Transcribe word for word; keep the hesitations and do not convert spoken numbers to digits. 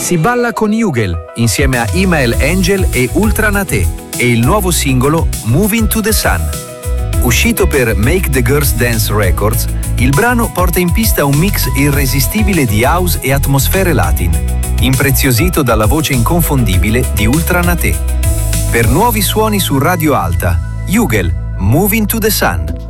Si balla con Jugel insieme a Imael Angel e Ultra Nate e il nuovo singolo Moving to the Sun. Uscito per Make the Girls Dance Records, il brano porta in pista un mix irresistibile di house e atmosfere latin, impreziosito dalla voce inconfondibile di Ultra Nate. Per nuovi suoni su Radio Alta, Jugel, Moving to the Sun.